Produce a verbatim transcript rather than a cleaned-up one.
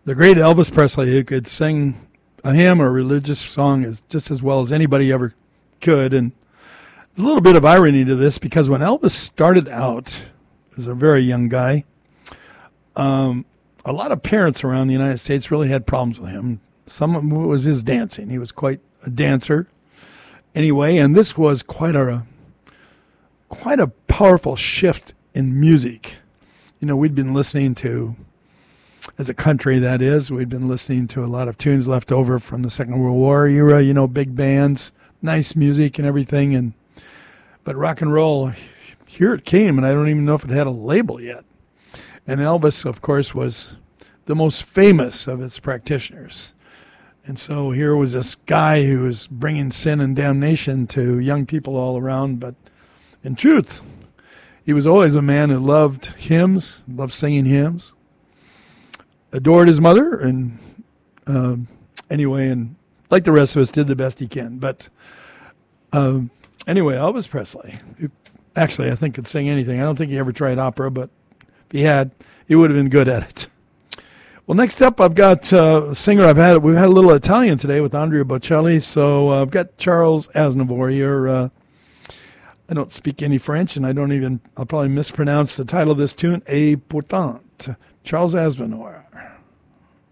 the great Elvis Presley, who could sing a hymn or a religious song as, just as well as anybody ever could. And there's a little bit of irony to this because when Elvis started out as a very young guy, um, a lot of parents around the United States really had problems with him. Some of it was his dancing. He was quite a dancer anyway, and this was quite a quite a powerful shift in music. You know, we'd been listening to, as a country that is, we'd been listening to a lot of tunes left over from the Second World War era, you know, big bands, nice music and everything. And but rock and roll, here it came, and I don't even know if it had a label yet. And Elvis, of course, was the most famous of its practitioners. And so here was this guy who was bringing sin and damnation to young people all around. But in truth, he was always a man who loved hymns, loved singing hymns, adored his mother, and uh, anyway, and like the rest of us, did the best he can. But uh, anyway, Elvis Presley, who actually I think could sing anything. I don't think he ever tried opera, but if he had, he would have been good at it. Well, next up, I've got uh, a singer. I've had we've had a little Italian today with Andrea Bocelli, so uh, I've got Charles Aznavour here. Uh, I don't speak any French, and I don't even. I'll probably mispronounce the title of this tune. Et pourtant, Charles Aznavour.